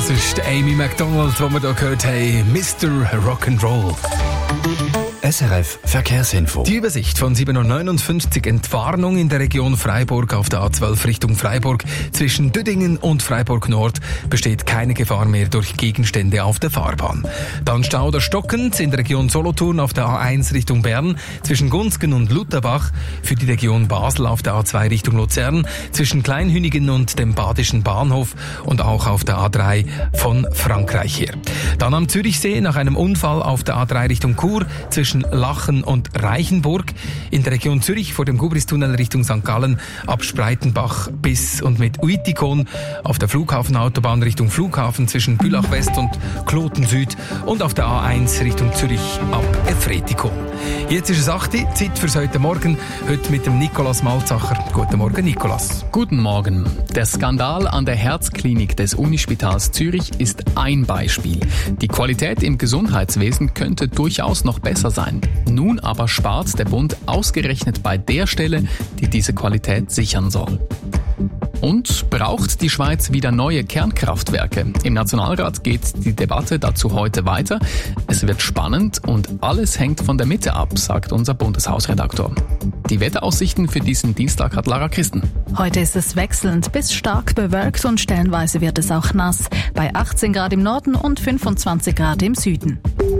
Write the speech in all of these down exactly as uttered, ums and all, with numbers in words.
Das ist Amy Macdonald, die wir hier gehört haben. Mister Rock'n'Roll. S R F Verkehrsinfo. Die Übersicht von sieben Uhr neunundfünfzig. Entwarnung in der Region Freiburg auf der A zwölf Richtung Freiburg. Zwischen Düdingen und Freiburg Nord besteht keine Gefahr mehr durch Gegenstände auf der Fahrbahn. Dann Stau oder stockend in der Region Solothurn auf der A eins Richtung Bern. Zwischen Gunzgen und Lutherbach. Für die Region Basel auf der A zwei Richtung Luzern. Zwischen Kleinhünigen und dem Badischen Bahnhof. Und auch auf der A drei von Frankreich her. Dann am Zürichsee nach einem Unfall auf der A drei Richtung Chur. Zwischen Lachen und Reichenburg. In der Region Zürich vor dem Gubristunnel Richtung Sankt Gallen ab Spreitenbach bis und mit Uitikon. Auf der Flughafenautobahn Richtung Flughafen zwischen Bülach West und Kloten Süd. Und auf der A eins Richtung Zürich ab Efretikon. Jetzt ist es acht Uhr, Zeit fürs heute Morgen. Heute mit dem Nikolaus Malzacher. Guten Morgen, Nikolaus. Guten Morgen. Der Skandal an der Herzklinik des Unispitals Zürich ist ein Beispiel. Die Qualität im Gesundheitswesen könnte durchaus noch besser sein. Nun aber spart der Bund ausgerechnet bei der Stelle, die diese Qualität sichern soll. Und braucht die Schweiz wieder neue Kernkraftwerke? Im Nationalrat geht die Debatte dazu heute weiter. Es wird spannend und alles hängt von der Mitte ab, sagt unser Bundeshausredaktor. Die Wetteraussichten für diesen Dienstag hat Lara Christen. Heute ist es wechselnd bis stark bewölkt und stellenweise wird es auch nass. Bei achtzehn Grad im Norden und fünfundzwanzig Grad im Süden.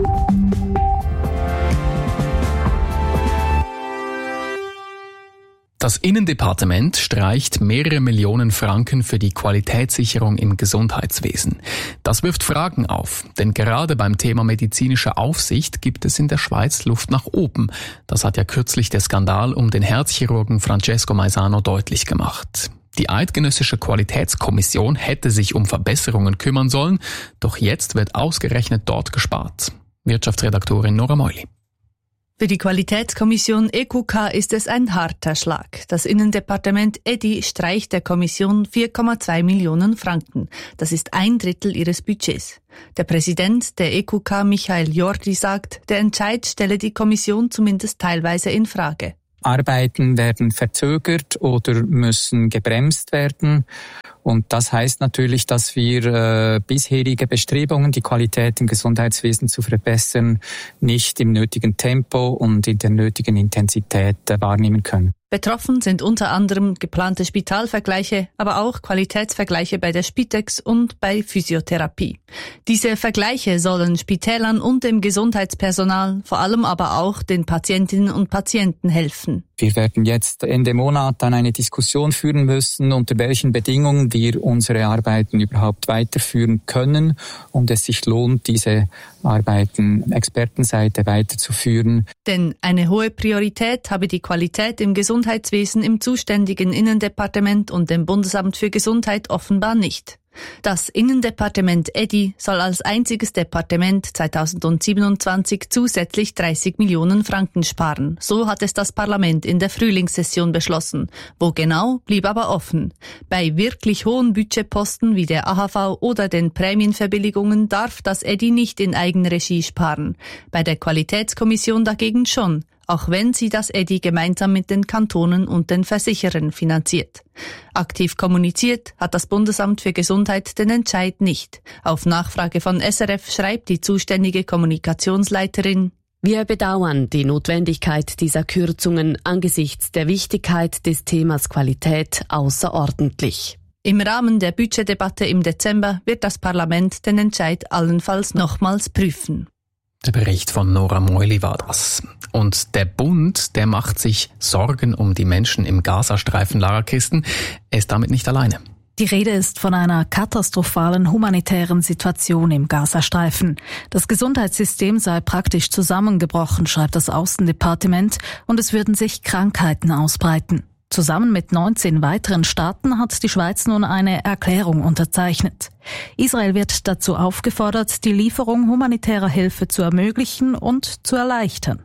Das Innendepartement streicht mehrere Millionen Franken für die Qualitätssicherung im Gesundheitswesen. Das wirft Fragen auf, denn gerade beim Thema medizinische Aufsicht gibt es in der Schweiz Luft nach oben. Das hat ja kürzlich der Skandal um den Herzchirurgen Francesco Maisano deutlich gemacht. Die Eidgenössische Qualitätskommission hätte sich um Verbesserungen kümmern sollen, doch jetzt wird ausgerechnet dort gespart. Wirtschaftsredaktorin Nora Meuli. Für die Qualitätskommission E Q K ist es ein harter Schlag. Das Innendepartement E D I streicht der Kommission vier Komma zwei Millionen Franken. Das ist ein Drittel ihres Budgets. Der Präsident der E Q K, Michael Jordi, sagt, der Entscheid stelle die Kommission zumindest teilweise in Frage. Arbeiten werden verzögert oder müssen gebremst werden. Und das heißt natürlich, dass wir äh, bisherige Bestrebungen, die Qualität im Gesundheitswesen zu verbessern, nicht im nötigen Tempo und in der nötigen Intensität äh, wahrnehmen können. Betroffen sind unter anderem geplante Spitalvergleiche, aber auch Qualitätsvergleiche bei der Spitex und bei Physiotherapie. Diese Vergleiche sollen Spitälern und dem Gesundheitspersonal, vor allem aber auch den Patientinnen und Patienten helfen. Wir werden jetzt Ende Monat dann eine Diskussion führen müssen, unter welchen Bedingungen wir unsere Arbeiten überhaupt weiterführen können und es sich lohnt, diese Arbeiten Expertenseite weiterzuführen. Denn eine hohe Priorität habe die Qualität im Gesundheitswesen im zuständigen Innendepartement und dem Bundesamt für Gesundheit offenbar nicht. Das Innendepartement E D I soll als einziges Departement zweitausendsiebenundzwanzig zusätzlich dreißig Millionen Franken sparen. So hat es das Parlament in der Frühlingssession beschlossen. Wo genau, blieb aber offen. Bei wirklich hohen Budgetposten wie der A H V oder den Prämienverbilligungen darf das E D I nicht in Eigenregie sparen. Bei der Qualitätskommission dagegen schon, auch wenn sie das E D I gemeinsam mit den Kantonen und den Versicherern finanziert. Aktiv kommuniziert hat das Bundesamt für Gesundheit den Entscheid nicht. Auf Nachfrage von S R F schreibt die zuständige Kommunikationsleiterin: Wir bedauern die Notwendigkeit dieser Kürzungen angesichts der Wichtigkeit des Themas Qualität außerordentlich. Im Rahmen der Budgetdebatte im Dezember wird das Parlament den Entscheid allenfalls nochmals prüfen. Der Bericht von Nora Meuli war das. Und der Bund, der macht sich Sorgen um die Menschen im Gazastreifen, Lara Christen. Er ist damit nicht alleine. Die Rede ist von einer katastrophalen humanitären Situation im Gazastreifen. Das Gesundheitssystem sei praktisch zusammengebrochen, schreibt das Außendepartement, und es würden sich Krankheiten ausbreiten. Zusammen mit neunzehn weiteren Staaten hat die Schweiz nun eine Erklärung unterzeichnet. Israel wird dazu aufgefordert, die Lieferung humanitärer Hilfe zu ermöglichen und zu erleichtern.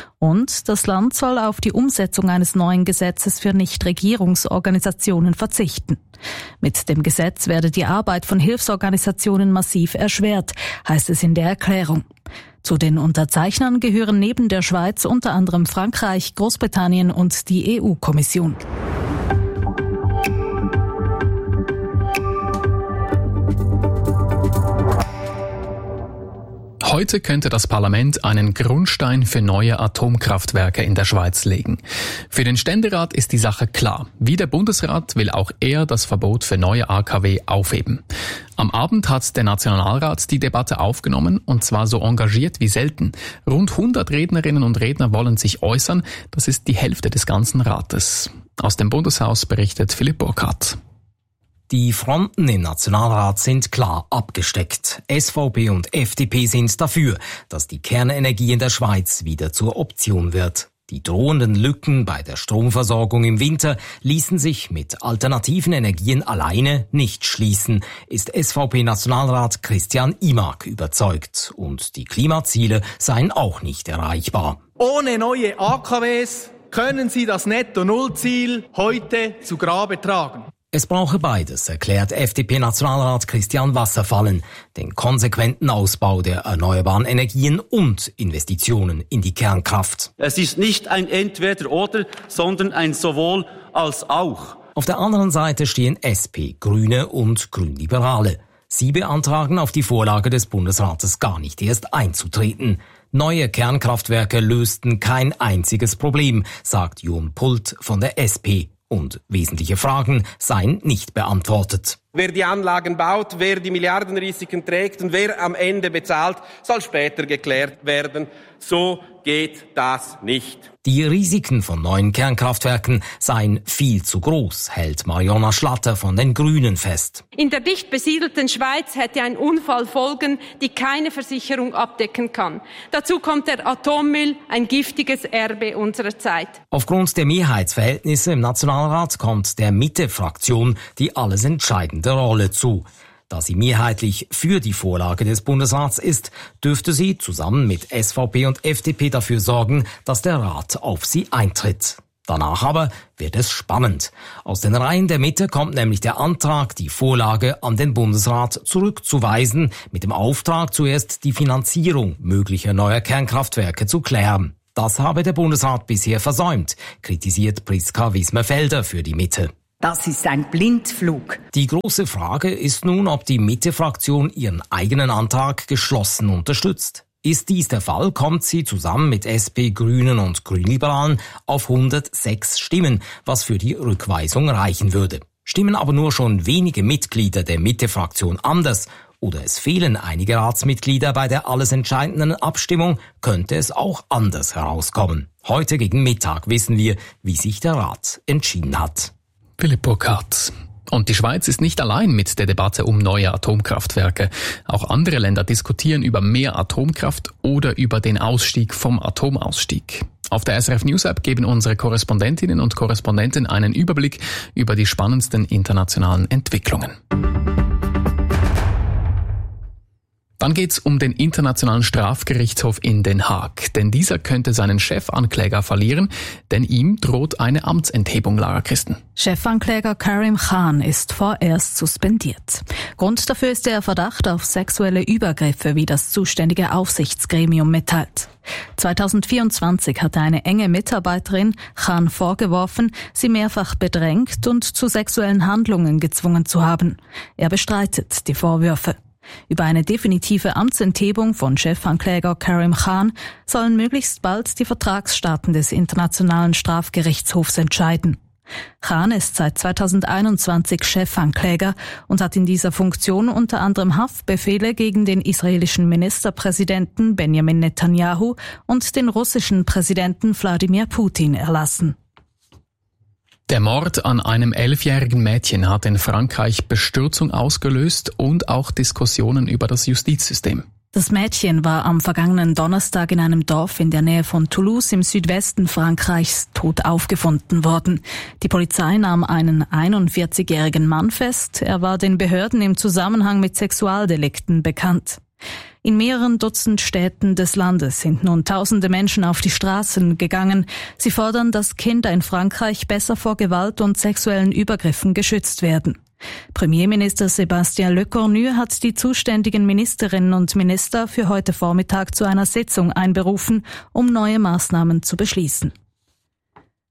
Und das Land soll auf die Umsetzung eines neuen Gesetzes für Nichtregierungsorganisationen verzichten. Mit dem Gesetz werde die Arbeit von Hilfsorganisationen massiv erschwert, heißt es in der Erklärung. Zu den Unterzeichnern gehören neben der Schweiz unter anderem Frankreich, Großbritannien und die E U-Kommission. Heute könnte das Parlament einen Grundstein für neue Atomkraftwerke in der Schweiz legen. Für den Ständerat ist die Sache klar. Wie der Bundesrat will auch er das Verbot für neue A K W aufheben. Am Abend hat der Nationalrat die Debatte aufgenommen, und zwar so engagiert wie selten. Rund hundert Rednerinnen und Redner wollen sich äußern. Das ist die Hälfte des ganzen Rates. Aus dem Bundeshaus berichtet Philipp Burkhardt. Die Fronten im Nationalrat sind klar abgesteckt. S V P und F D P sind dafür, dass die Kernenergie in der Schweiz wieder zur Option wird. Die drohenden Lücken bei der Stromversorgung im Winter ließen sich mit alternativen Energien alleine nicht schließen, ist S V P-Nationalrat Christian Imag überzeugt. Und die Klimaziele seien auch nicht erreichbar. Ohne neue A K Ws können Sie das Netto-Null-Ziel heute zu Grabe tragen. Es brauche beides, erklärt F D P-Nationalrat Christian Wasserfallen, den konsequenten Ausbau der erneuerbaren Energien und Investitionen in die Kernkraft. Es ist nicht ein Entweder-Oder, sondern ein Sowohl als auch. Auf der anderen Seite stehen S P, Grüne und Grünliberale. Sie beantragen, auf die Vorlage des Bundesrates gar nicht erst einzutreten. Neue Kernkraftwerke lösten kein einziges Problem, sagt Jon Pult von der S P. Und wesentliche Fragen seien nicht beantwortet. Wer die Anlagen baut, wer die Milliardenrisiken trägt und wer am Ende bezahlt, soll später geklärt werden. So geht das nicht. Die Risiken von neuen Kernkraftwerken seien viel zu groß, hält Mariona Schlatter von den Grünen fest. In der dicht besiedelten Schweiz hätte ein Unfall Folgen, die keine Versicherung abdecken kann. Dazu kommt der Atommüll, ein giftiges Erbe unserer Zeit. Aufgrund der Mehrheitsverhältnisse im Nationalrat kommt der Mitte-Fraktion die alles entscheidende Rolle zu. Da sie mehrheitlich für die Vorlage des Bundesrats ist, dürfte sie zusammen mit S V P und F D P dafür sorgen, dass der Rat auf sie eintritt. Danach aber wird es spannend. Aus den Reihen der Mitte kommt nämlich der Antrag, die Vorlage an den Bundesrat zurückzuweisen, mit dem Auftrag, zuerst die Finanzierung möglicher neuer Kernkraftwerke zu klären. Das habe der Bundesrat bisher versäumt, kritisiert Priska Wismerfelder für die Mitte. Das ist ein Blindflug. Die große Frage ist nun, ob die Mitte-Fraktion ihren eigenen Antrag geschlossen unterstützt. Ist dies der Fall, kommt sie zusammen mit S P, Grünen und Grünliberalen auf hundertsechs Stimmen, was für die Rückweisung reichen würde. Stimmen aber nur schon wenige Mitglieder der Mitte-Fraktion anders oder es fehlen einige Ratsmitglieder bei der alles entscheidenden Abstimmung, könnte es auch anders herauskommen. Heute gegen Mittag wissen wir, wie sich der Rat entschieden hat. Philipp Burkhardt. Und die Schweiz ist nicht allein mit der Debatte um neue Atomkraftwerke. Auch andere Länder diskutieren über mehr Atomkraft oder über den Ausstieg vom Atomausstieg. Auf der S R F News App geben unsere Korrespondentinnen und Korrespondenten einen Überblick über die spannendsten internationalen Entwicklungen. Dann geht's um den Internationalen Strafgerichtshof in Den Haag. Denn dieser könnte seinen Chefankläger verlieren, denn ihm droht eine Amtsenthebung, Lara Christen. Chefankläger Karim Khan ist vorerst suspendiert. Grund dafür ist der Verdacht auf sexuelle Übergriffe, wie das zuständige Aufsichtsgremium mitteilt. zweitausendvierundzwanzig hatte eine enge Mitarbeiterin Khan vorgeworfen, sie mehrfach bedrängt und zu sexuellen Handlungen gezwungen zu haben. Er bestreitet die Vorwürfe. Über eine definitive Amtsenthebung von Chefankläger Karim Khan sollen möglichst bald die Vertragsstaaten des Internationalen Strafgerichtshofs entscheiden. Khan ist seit zweitausendeinundzwanzig Chefankläger und hat in dieser Funktion unter anderem Haftbefehle gegen den israelischen Ministerpräsidenten Benjamin Netanyahu und den russischen Präsidenten Wladimir Putin erlassen. Der Mord an einem elfjährigen Mädchen hat in Frankreich Bestürzung ausgelöst und auch Diskussionen über das Justizsystem. Das Mädchen war am vergangenen Donnerstag in einem Dorf in der Nähe von Toulouse im Südwesten Frankreichs tot aufgefunden worden. Die Polizei nahm einen einundvierzigjährigen Mann fest. Er war den Behörden im Zusammenhang mit Sexualdelikten bekannt. In mehreren Dutzend Städten des Landes sind nun tausende Menschen auf die Straßen gegangen. Sie fordern, dass Kinder in Frankreich besser vor Gewalt und sexuellen Übergriffen geschützt werden. Premierminister Sébastien Lecornu hat die zuständigen Ministerinnen und Minister für heute Vormittag zu einer Sitzung einberufen, um neue Maßnahmen zu beschließen.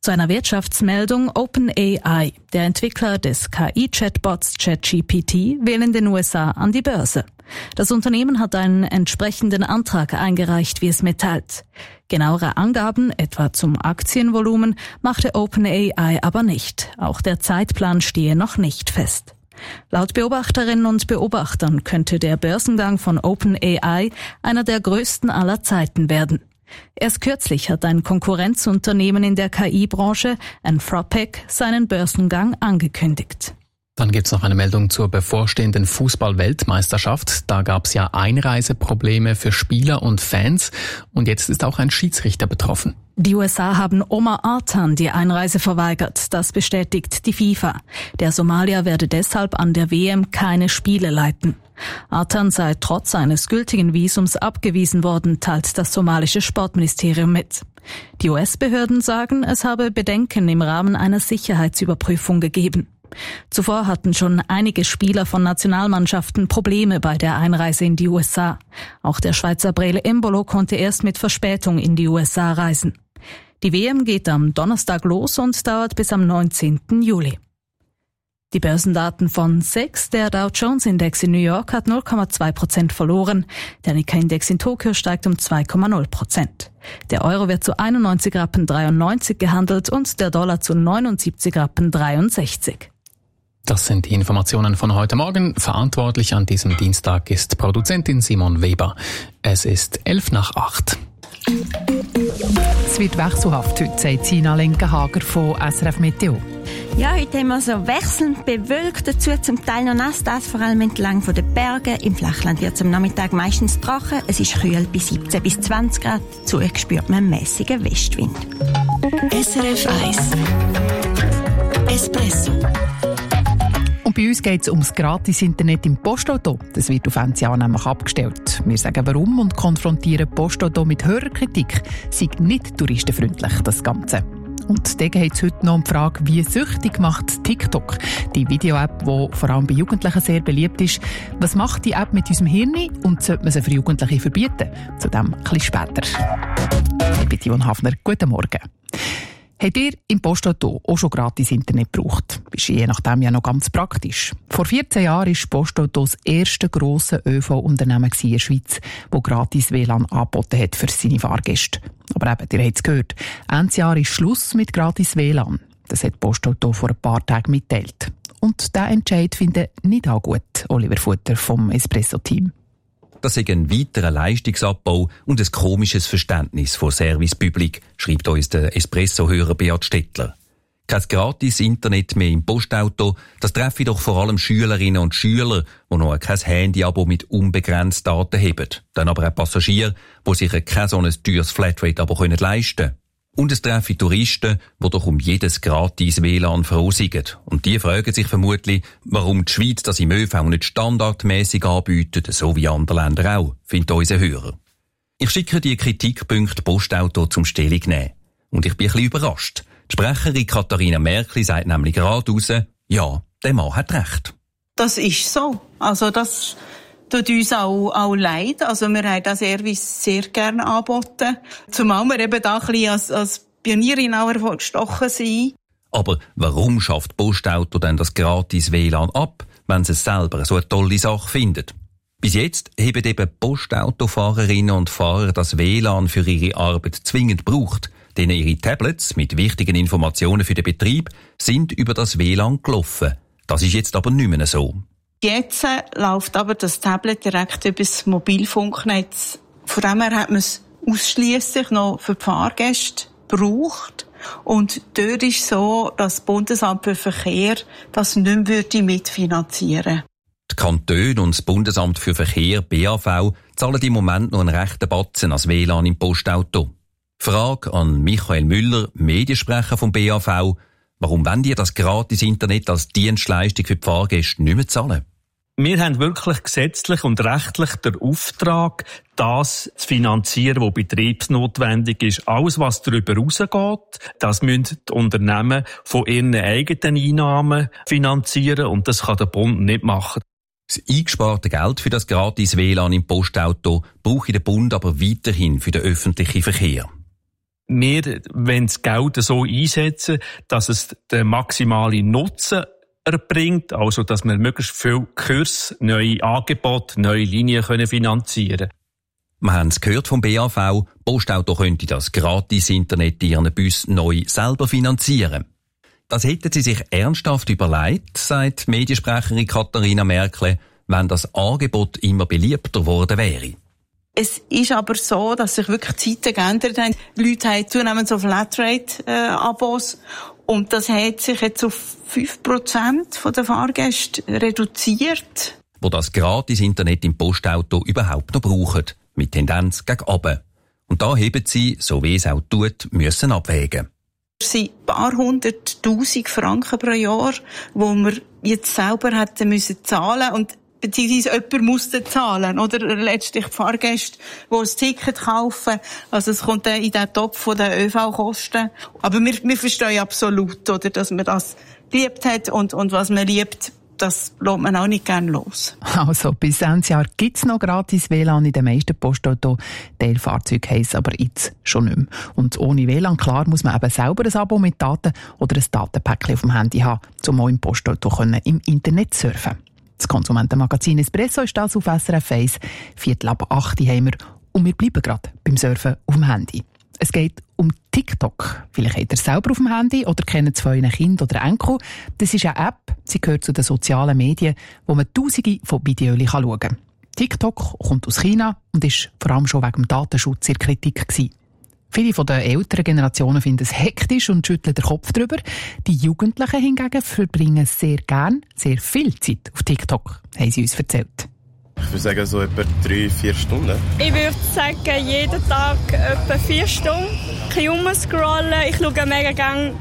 Zu einer Wirtschaftsmeldung: OpenAI, der Entwickler des K I-Chatbots ChatGPT, will in den U S A an die Börse. Das Unternehmen hat einen entsprechenden Antrag eingereicht, wie es mitteilt. Genauere Angaben, etwa zum Aktienvolumen, machte OpenAI aber nicht. Auch der Zeitplan stehe noch nicht fest. Laut Beobachterinnen und Beobachtern könnte der Börsengang von OpenAI einer der größten aller Zeiten werden. Erst kürzlich hat ein Konkurrenzunternehmen in der K I-Branche, Anthropic, seinen Börsengang angekündigt. Dann gibt's noch eine Meldung zur bevorstehenden Fußball-Weltmeisterschaft. Da gab's ja Einreiseprobleme für Spieler und Fans und jetzt ist auch ein Schiedsrichter betroffen. Die U S A haben Omar Artan die Einreise verweigert, das bestätigt die FIFA. Der Somalier werde deshalb an der W M keine Spiele leiten. Artan sei trotz eines gültigen Visums abgewiesen worden, teilt das somalische Sportministerium mit. Die U S-Behörden sagen, es habe Bedenken im Rahmen einer Sicherheitsüberprüfung gegeben. Zuvor hatten schon einige Spieler von Nationalmannschaften Probleme bei der Einreise in die U S A. Auch der Schweizer Brele Embolo konnte erst mit Verspätung in die U S A reisen. Die W M geht am Donnerstag los und dauert bis am neunzehnten Juli. Die Börsendaten von S E X, der Dow Jones Index in New York, hat null Komma zwei Prozent verloren. Der Nikkei-Index in Tokio steigt um zwei Komma null Prozent. Der Euro wird zu einundneunzig Rappen dreiundneunzig gehandelt und der Dollar zu neunundsiebzig Rappen dreiundsechzig. Das sind die Informationen von heute Morgen. Verantwortlich an diesem Dienstag ist Produzentin Simon Weber. Es ist elf nach acht. Es wird wechselhaft heute, sagt Sina Lenkenhager von S R F Meteo. Ja, heute haben wir so wechselnd bewölkt, dazu zum Teil noch nass, das vor allem entlang der Berge. Im Flachland wird es am Nachmittag meistens trocken. Es ist kühl bis siebzehn bis zwanzig Grad. Dazu spürt man einen mässigen Westwind. S R F eins Espresso. Und bei uns geht es ums Gratis-Internet im Postauto. Das wird auf N C A nämlich abgestellt. Wir sagen warum und konfrontieren Postauto mit Hörerkritik. Sei nicht touristenfreundlich, das Ganze. Und dann geht es heute noch um die Frage, wie süchtig macht TikTok, die Video-App, die vor allem bei Jugendlichen sehr beliebt ist. Was macht die App mit unserem Hirn und sollte man sie für Jugendliche verbieten? Zu dem ein bisschen später. Ich bin Jon Hafner. Guten Morgen. Habt ihr im Postauto auch schon gratis Internet gebraucht? Ist je nachdem ja noch ganz praktisch. Vor vierzehn Jahren war Postauto das erste grosse Ö V-Unternehmen in der Schweiz, das gratis W L A N angeboten hat für seine Fahrgäste. Aber eben, ihr habt es gehört, Ende Jahr ist Schluss mit gratis W L A N. Das hat Postauto vor ein paar Tagen mitteilt. Und diesen Entscheid finden nicht auch gut, Oliver Futter vom Espresso-Team. Das ist ein weiterer Leistungsabbau und ein komisches Verständnis von Service Public, schreibt uns der Espresso-Hörer Beat Stettler. Kein gratis Internet mehr im Postauto, das treffe doch vor allem Schülerinnen und Schüler, die noch kein Handy-Abo mit unbegrenzt Daten haben. Dann aber auch Passagiere, die sich kein so ein teures Flatrate-Abo leisten können. Und es treffe Touristen, die doch um jedes gratis W L A N froh sind. Und die fragen sich vermutlich, warum die Schweiz das im Ö V nicht standardmäßig anbietet, so wie andere Länder auch, findet unser Hörer. Ich schicke die Kritikpunkte Postauto zum Stellung nehmen. Und ich bin ein bisschen überrascht. Die Sprecherin Katharina Merkli sagt nämlich gerade raus, ja, der Mann hat recht. Das ist so. Also das tut uns auch, auch leid. Also wir haben das Service sehr gerne angeboten. Zumal wir eben da ein bisschen als, als Pionierin auch hervorgestochen sind. Aber warum schafft Postauto denn das gratis W L A N ab, wenn sie es selber so eine tolle Sache findet? Bis jetzt haben eben Postautofahrerinnen und Fahrer das W L A N für ihre Arbeit zwingend gebraucht. Denn ihre Tablets mit wichtigen Informationen für den Betrieb sind über das W L A N gelaufen. Das ist jetzt aber nicht mehr so. Jetzt äh, läuft aber das Tablet direkt über das Mobilfunknetz. Von dem her hat man es ausschliesslich noch für die Fahrgäste gebraucht. Und dort ist so, dass das Bundesamt für Verkehr das nicht mehr mitfinanzieren würde. Die Kantone und das Bundesamt für Verkehr, B A V, zahlen im Moment noch einen rechten Batzen als W L A N im Postauto. Frage an Michael Müller, Mediensprecher vom B A V. Warum wollen die das Gratis-Internet als Dienstleistung für die Fahrgäste nicht mehr zahlen? Wir haben wirklich gesetzlich und rechtlich den Auftrag, das zu finanzieren, was betriebsnotwendig ist. Alles, was darüber rausgeht, das müssen die Unternehmen von ihren eigenen Einnahmen finanzieren und das kann der Bund nicht machen. Das eingesparte Geld für das gratis W L A N im Postauto brauche der Bund aber weiterhin für den öffentlichen Verkehr. wir wollen das Geld so einsetzen, dass es den maximalen Nutzen erbringt, also dass wir möglichst viel Kurs, neue Angebote, neue Linien können finanzieren können. Wir haben es gehört vom B A V, Postauto könnte das Gratis-Internet in ihren Bussen neu selber finanzieren. Das hätten sie sich ernsthaft überlegt, sagt Mediensprecherin Katharina Merkle, wenn das Angebot immer beliebter geworden wäre. Es ist aber so, dass sich wirklich die Zeiten geändert haben. Die Leute haben zunehmend so Flatrate-Abos. Und das hat sich jetzt auf fünf Prozent der Fahrgäste reduziert. Wo das Gratis-Internet im Postauto überhaupt noch brauchen. Mit Tendenz gegen oben. Und da heben sie, so wie es auch tut, müssen abwägen. Es sind ein paar hunderttausend Franken pro Jahr, wo wir jetzt selber hätten müssen zahlen und beziehungsweise jemand musste zahlen, oder letztlich die Fahrgäste, die ein Ticket kaufen. Also es kommt dann in den Topf von den Ö V-Kosten. Aber wir, wir verstehen absolut, oder, dass man das geliebt hat und, und was man liebt, das lässt man auch nicht gerne los. Also bis Ende Jahr gibt es noch gratis W L A N in den meisten Postautos. Teilfahrzeuge heisst aber jetzt schon nicht mehr. Und ohne W L A N, klar, muss man eben selber ein Abo mit Daten oder ein Datenpäckchen auf dem Handy haben, um auch im Postauto können, im Internet surfen. Das Konsumentenmagazin Espresso ist das auf S R F eins. Viertel ab acht haben wir und wir bleiben gerade beim Surfen auf dem Handy. Es geht um TikTok. Vielleicht habt ihr es selber auf dem Handy oder kennt es von euren Kindern oder Enkeln. Das ist eine App, sie gehört zu den sozialen Medien, wo man tausende von Videos schauen kann. TikTok kommt aus China und ist vor allem schon wegen dem Datenschutz in Kritik gewesen. Viele von den älteren Generationen finden es hektisch und schütteln den Kopf drüber. Die Jugendlichen hingegen verbringen sehr gern sehr viel Zeit auf TikTok, haben sie uns erzählt. Ich würde sagen, so etwa drei, vier Stunden. Ich würde sagen, jeden Tag etwa vier Stunden. Ich rumscrollen, ich schaue mega gerne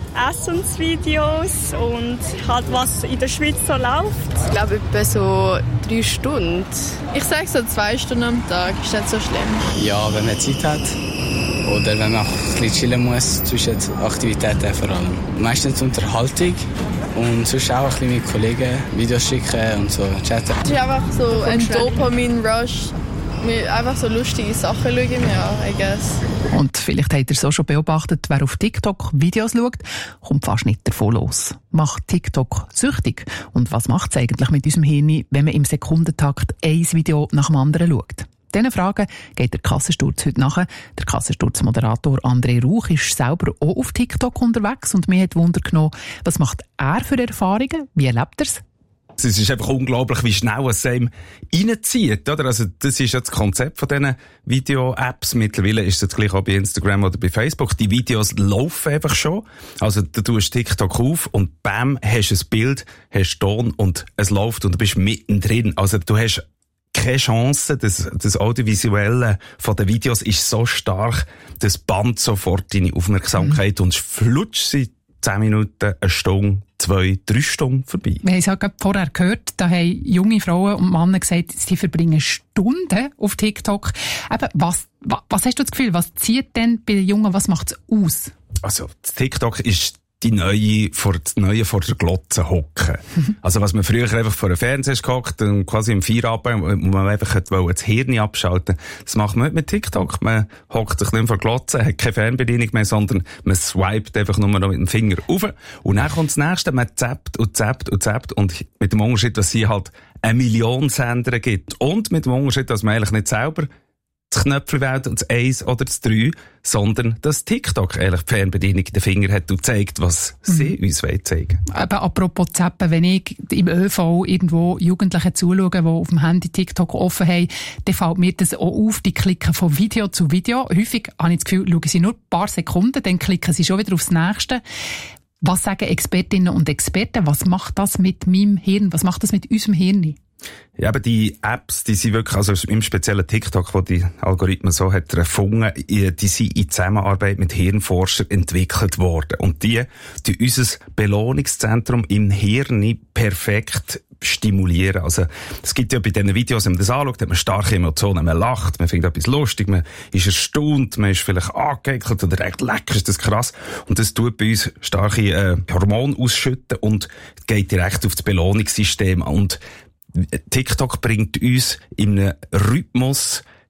Essensvideos und halt, was in der Schweiz so läuft. Ich glaube, etwa so drei Stunden. Ich sage so zwei Stunden am Tag, ist nicht so schlimm. Ja, wenn man Zeit hat. Oder wenn man auch ein bisschen chillen muss zwischen Aktivitäten vor allem. Meistens Unterhaltung und sonst auch ein bisschen mit Kollegen Videos schicken und so chatten. Es ist einfach so ein Dopamin-Rush. Einfach so lustige Sachen schaue ich mir an, I guess. Und vielleicht habt ihr es auch schon beobachtet, wer auf TikTok Videos schaut, kommt fast nicht davon los. Macht TikTok süchtig? Und was macht es eigentlich mit unserem Hirn, wenn man im Sekundentakt ein Video nach dem anderen schaut? Diesen Fragen geht der Kassensturz heute nach. Der Kassensturz-Moderator André Rauch ist selber auch auf TikTok unterwegs und mir hat Wunder genommen, was macht er für Erfahrungen? Wie erlebt er es? Es ist einfach unglaublich, wie schnell es einem reinzieht, oder? Also, das ist ja das Konzept von diesen Video-Apps. Mittlerweile ist es jetzt gleich auch bei Instagram oder bei Facebook. Die Videos laufen einfach schon. Also, du tust TikTok auf und bam, hast ein Bild, hast Ton und es läuft und du bist mittendrin. Also, du hast keine Chance, das, das Audiovisuelle von den Videos ist so stark, das band sofort deine Aufmerksamkeit mhm. und flutscht sie zehn Minuten, eine Stunde, zwei, drei Stunden vorbei. Wir haben es ja gerade vorher gehört, da haben junge Frauen und Männer gesagt, sie verbringen Stunden auf TikTok. Eben, was, was, was hast du das Gefühl, was zieht denn bei den Jungen, was macht es aus? Also, TikTok ist die neue vor, das neue vor der Glotze hocken. Also, was man früher einfach vor dem Fernseher gehockt und quasi im Feierabend, wo man einfach wollte, das Hirn abschalten, das macht man nicht mit TikTok. Man hockt sich nicht vor der Glotze, hat keine Fernbedienung mehr, sondern man swipet einfach nur noch mit dem Finger rauf. Und dann kommt das Nächste, man zappt und zappt und zappt und mit dem Unterschied, dass sie halt eine Million Sender gibt. Und mit dem Unterschied, dass man eigentlich nicht selber das Knöpfchen wählt, das eins oder das drei, sondern dass TikTok eigentlich die Fernbedienung in den Finger hat und zeigt, was mhm. sie uns zeigen wollen. Aber apropos Zappen, wenn ich im Ö V irgendwo Jugendliche zuschaue, die auf dem Handy TikTok offen haben, dann fällt mir das auch auf, die klicken von Video zu Video. Häufig habe ich das Gefühl, schauen sie nur ein paar Sekunden, dann klicken sie schon wieder aufs Nächste. Was sagen Expertinnen und Experten? Was macht das mit meinem Hirn? Was macht das mit unserem Hirn? Ja, aber die Apps, die sind wirklich, also im speziellen TikTok, wo die Algorithmen so hat erfunden, die sind in Zusammenarbeit mit Hirnforschern entwickelt worden. Und die, die unser Belohnungszentrum im Hirn perfekt stimulieren. Also, es gibt ja bei diesen Videos, wenn man das anschaut, hat man starke Emotionen, man lacht, man findet etwas lustig, man ist erstaunt, man ist vielleicht angeekelt oder echt lecker, ist das krass. Und das tut bei uns starke äh, Hormone ausschütten und geht direkt auf das Belohnungssystem. Und TikTok bringt uns in einem Rhythmus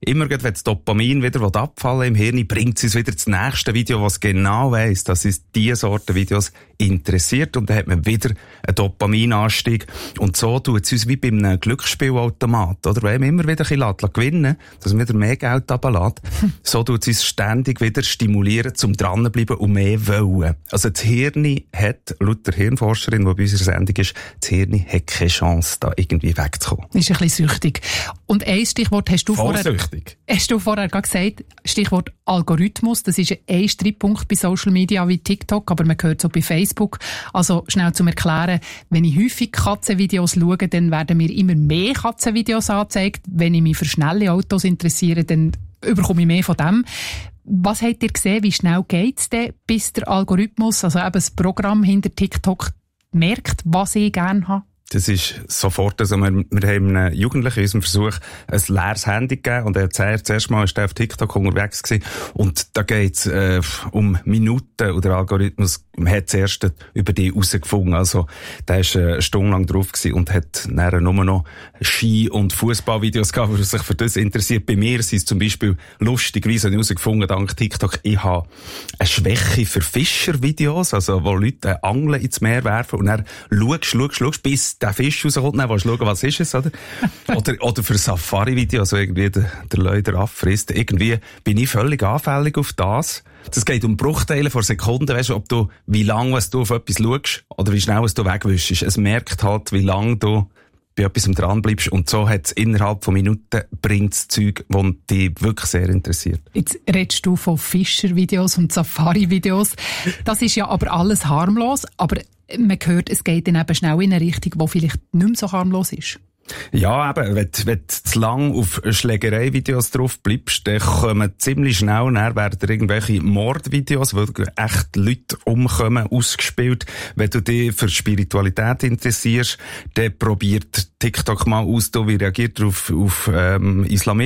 immer wenn das Dopamin wieder abfallen im Hirn, bringt es uns wieder das nächste Video, was genau weiss, dass uns diese Sorte Videos interessiert. Und dann hat man wieder einen Dopaminanstieg. Und so tut es uns wie bei einem Glücksspielautomat, oder? Wenn man immer wieder ein bisschen gewinnen, dass man wieder mehr Geld runterlässt, so tut es uns ständig wieder stimulieren, zum dranbleiben und mehr wollen. Also das Hirn hat, laut der Hirnforscherin, die bei unserer Sendung ist, das Hirn hat keine Chance, da irgendwie wegzukommen. Ist ein bisschen süchtig. Und ein Stichwort hast du Voll vorher, süchtig. hast du vorher gesagt, Stichwort Algorithmus, das ist ein Streitpunkt bei Social Media wie TikTok, aber man hört so bei Facebook. Also schnell zum Erklären, wenn ich häufig Katzenvideos schaue, dann werden mir immer mehr Katzenvideos angezeigt. Wenn ich mich für schnelle Autos interessiere, dann überkomme ich mehr von dem. Was habt ihr gesehen, wie schnell geht es denn, bis der Algorithmus, also eben das Programm hinter TikTok, merkt, was ich gerne habe? Das ist sofort, also wir, wir haben einem Jugendlichen in unserem Versuch ein leeres Handy gegeben und er hat das erste Mal ist er auf TikTok unterwegs gewesen und da geht's äh, um Minuten und der Algorithmus hat zuerst über die herausgefunden, also der ist äh, eine Stunde lang drauf gewesen und hat dann nur noch Ski- und Fußballvideos gehabt, die sich für das interessiert. Bei mir sind es zum Beispiel lustigerweise herausgefunden, dank TikTok, ich habe eine Schwäche für Fischervideos, also wo Leute Angeln ins Meer werfen und dann schaust, schaust, schaust, bis der Fisch rauskommt, dann willst du schauen, was ist es, oder? oder, oder für Safari-Video, also irgendwie der, der Leute abfrisst. Irgendwie bin ich völlig anfällig auf das. Es geht um Bruchteile von Sekunden, weißt du, ob du, wie lange was du auf etwas schaust, oder wie schnell was du wegwischst. Es merkt halt, wie lange du bei etwas dran bleibst. Und so hat es innerhalb von Minuten bringt es Zeug, das dich wirklich sehr interessiert. Jetzt redest du von Fischervideos und Safari-Videos. Das ist ja aber alles harmlos, aber man hört, es geht dann eben schnell in eine Richtung, die vielleicht nicht mehr so harmlos ist. Ja, eben, wenn, wenn du zu lang auf Schlägerei-Videos drauf bleibst, dann kommen ziemlich schnell näher werden irgendwelche Mordvideos, wo echt Leute umkommen, ausgespielt. Wenn du dich für Spiritualität interessierst, dann probiert TikTok mal aus, wie reagiert er auf, auf ähm,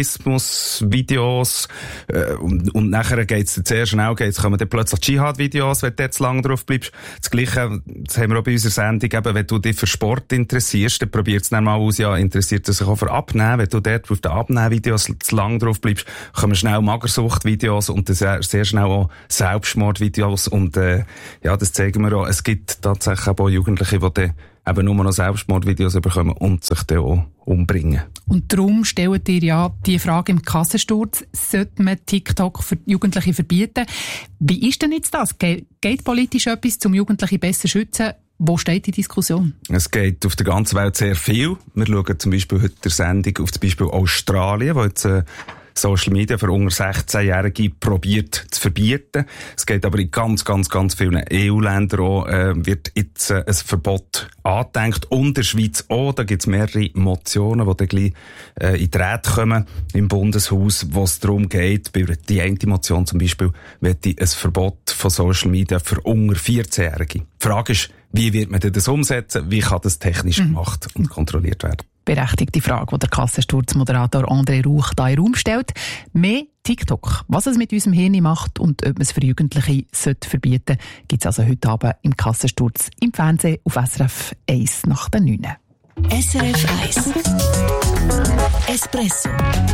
Islamismus-Videos äh, und, und nachher geht's sehr schnell, geht's, kommen dann plötzlich Dschihad-Videos, wenn du dort zu lang drauf bleibst. Das Gleiche, das haben wir auch bei unserer Sendung, eben, wenn du dich für Sport interessierst, dann probiert's dann mal aus, ja, interessiert sich auch für Abnehmen. Wenn du dort auf den Abnehmen-Videos zu lang drauf bleibst, kommen schnell Magersucht-Videos und sehr, sehr schnell auch Selbstmord-Videos und äh, ja, das zeigen wir auch. Es gibt tatsächlich auch Jugendliche, die dann eben nur noch Selbstmordvideos bekommen und sich dann auch umbringen. Und darum stellt ihr ja die Frage im Kassensturz, sollte man TikTok für Jugendliche verbieten? Wie ist denn jetzt das? Ge- geht politisch etwas, um Jugendliche besser zu schützen? Wo steht die Diskussion? Es geht auf der ganzen Welt sehr viel. Wir schauen zum Beispiel heute der Sendung auf zum Beispiel Australien, wo jetzt äh, Social Media für unter sechzehnjährige probiert zu verbieten. Es geht aber in ganz, ganz, ganz vielen E U-Ländern auch, äh, wird jetzt äh, ein Verbot angedenkt. Und in der Schweiz auch. Da gibt es mehrere Motionen, die dann gleich äh, in die Rede kommen im Bundeshaus, wo es darum geht, bei die eine Motion zum Beispiel, wird ein Verbot von Social Media für unter vierzehnjährige. Die Frage ist, wie wird man das umsetzen? Wie kann das technisch mhm. gemacht und kontrolliert werden? Berechtigte Frage, die der Kassensturzmoderator André Rauch da in den Raum stellt. Mehr TikTok. Was es mit unserem Hirn macht und ob man es für Jugendliche sollte verbieten, gibt es also heute Abend im Kassensturz im Fernsehen auf S R F eins nach der neun. S R F eins Espresso.